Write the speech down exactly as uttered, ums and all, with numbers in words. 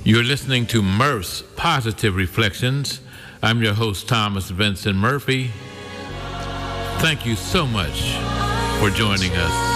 You're listening to Murph's Positive Reflections. I'm your host, Thomas Vincent Murphy. Thank you so much for joining us.